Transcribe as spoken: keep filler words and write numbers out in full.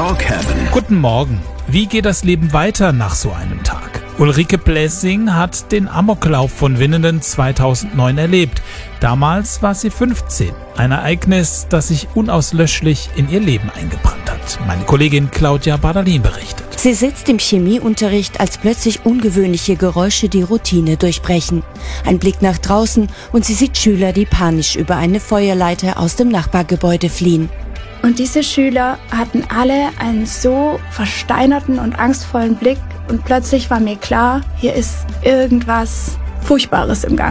Brockhaven. Guten Morgen. Wie geht das Leben weiter nach so einem Tag? Ulrike Blessing hat den Amoklauf von Winnenden zweitausendneun erlebt. Damals war sie fünfzehn. Ein Ereignis, das sich unauslöschlich in ihr Leben eingebrannt hat. Meine Kollegin Claudia Badalin berichtet. Sie sitzt im Chemieunterricht, als plötzlich ungewöhnliche Geräusche die Routine durchbrechen. Ein Blick nach draußen und sie sieht Schüler, die panisch über eine Feuerleiter aus dem Nachbargebäude fliehen. Und diese Schüler hatten alle einen so versteinerten und angstvollen Blick und plötzlich war mir klar, hier ist irgendwas Furchtbares im Gang.